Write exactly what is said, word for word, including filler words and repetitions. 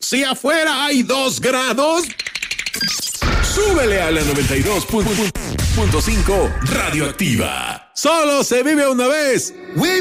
Si afuera hay dos grados, súbele a la noventa y dos punto cinco Radioactiva. Solo se vive una vez.